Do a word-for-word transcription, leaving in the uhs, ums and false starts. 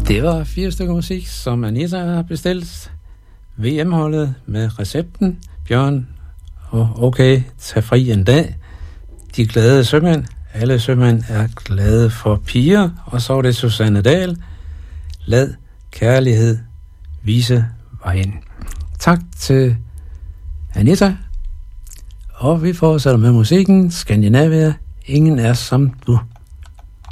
Det var fire stykker musik, som Anita har bestilt. V M-holdet med recepten. Bjørn og okay, tag fri en dag. De glade sømænd. Alle sømænd er glade for piger. Og så var det Susanne Dahl. Lad kærlighed vise vejen. Tak til Anita. Og vi fortsætter med musikken. Skandinavia. Ingen er som du.